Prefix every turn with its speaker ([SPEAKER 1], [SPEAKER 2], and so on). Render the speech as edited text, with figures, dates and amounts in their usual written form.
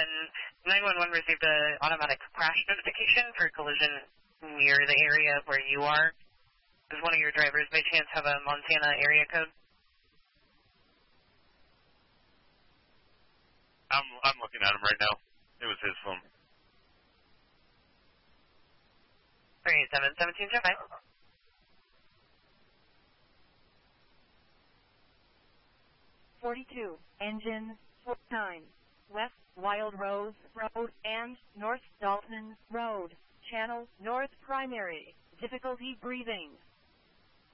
[SPEAKER 1] 911 received an automatic crash notification for collision near the area where you are. Does one of your drivers by chance have a Montana area code?
[SPEAKER 2] I'm looking at him right now. It was his phone.
[SPEAKER 1] 387-1775.
[SPEAKER 3] Engine 49, West Wild Rose Road and North Dalton Road, Channel North Primary, difficulty breathing.